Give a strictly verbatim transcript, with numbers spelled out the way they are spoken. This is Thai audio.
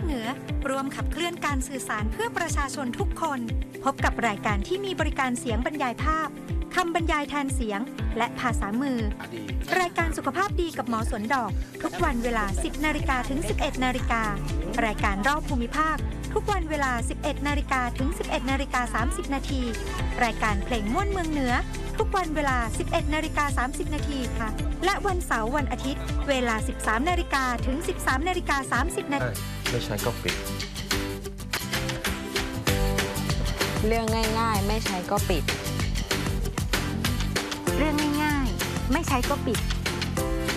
เหนือรวมขับเคลื่อนการสื่อสารเพื่อประชาชนทุกคน พบกับรายการที่มีบริการเสียงบรรยายภาพคำบรรยายแทนเสียงและภาษามือรายการสุขภาพดีกับหมอสวนดอกทุกวันเวลา สิบนาฬิกาถึง สิบเอ็ดนาฬิการายการรอบภูมิภาคทุกวันเวลา สิบเอ็ดนาฬิกาถึง สิบเอ็ดนาฬิกาสามสิบนาทีรายการเพลงม่วนเมืองเหนือทุกวันเวลา สิบเอ็ดนาฬิกาสามสิบนาทีค่ะและวันเสาร์วันอาทิตย์เวลา สิบสามนาฬิกาถึง สิบสามนาฬิกาสามสิบนาทีไม่ใช่ก็ปิดเรื่องง่ายๆไม่ใช้ก็ปิดเรื่องง่ายๆไม่ใช้ก็ปิด